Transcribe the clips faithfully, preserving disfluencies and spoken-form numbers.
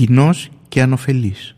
κοινός και ανωφελής.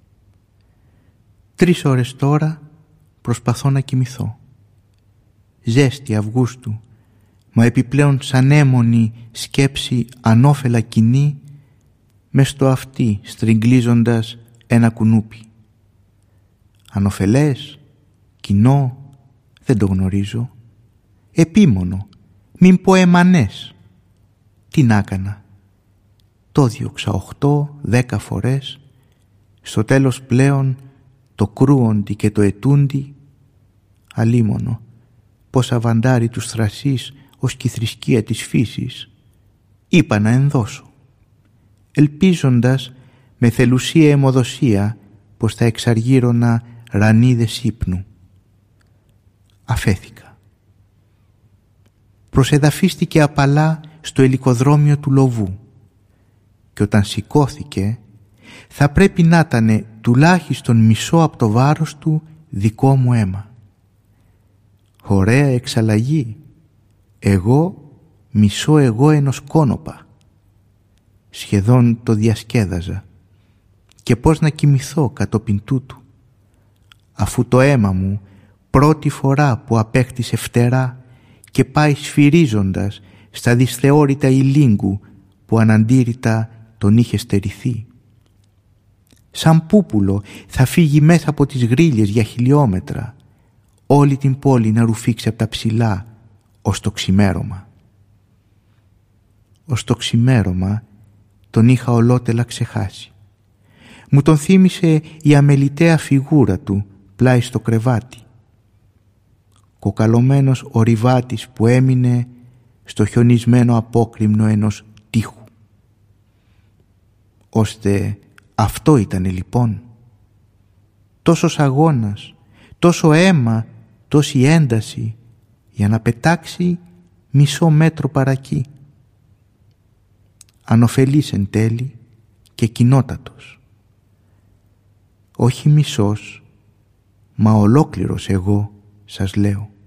Τρεις ώρες τώρα προσπαθώ να κοιμηθώ. Ζέστη Αυγούστου, μα επιπλέον σαν έμονη σκέψη ανώφελα κοινή μες στο αυτί στριγκλίζοντας ένα κουνούπι. Ανωφελές, κοινό, δεν το γνωρίζω. Επίμονο, μην πω εμανές. Τι να έκανα. Το διώξα οχτώ, δέκα φορές. Στο τέλος πλέον το κρούοντι και το ετούντι. Αλίμονο, πως αβαντάρει τους θρασείς ως και η θρησκεία της φύσης. Είπα να ενδώσω, ελπίζοντας με θελουσία αιμοδοσία πως θα εξαργύρωνα ρανίδες ύπνου. Αφέθηκα. Προσεδαφίστηκε απαλά στο ελικοδρόμιο του Λοβού και όταν σηκώθηκε θα πρέπει να ήταν τουλάχιστον μισό από το βάρος του δικό μου αίμα. Ωραία εξαλλαγή. Εγώ μισό εγώ ενός κόνοπα. Σχεδόν το διασκέδαζα. Και πώς να κοιμηθώ κατόπιν τούτου, αφού το αίμα μου πρώτη φορά που απέκτησε φτερά και πάει σφυρίζοντας στα δυσθεώρητα ηλίγκου που αναντήρητα τον είχε στερηθεί. Σαν πούπουλο θα φύγει μέσα από τις γρίλες για χιλιόμετρα, όλη την πόλη να ρουφήξει από τα ψηλά ως το ξημέρωμα. Ως το ξημέρωμα τον είχα ολότελα ξεχάσει. Μου τον θύμισε η αμεληταία φιγούρα του πλάι στο κρεβάτι. Κοκαλωμένος ο ριβάτης που έμεινε στο χιονισμένο απόκρημνο ενός τείχου. Ώστε αυτό ήτανε λοιπόν. Τόσος αγώνας, τόσο αίμα, τόση ένταση για να πετάξει μισό μέτρο παρακεί. Ανωφελής εν τέλει και κοινότατος. Όχι μισός, μα ολόκληρος εγώ σας λέω.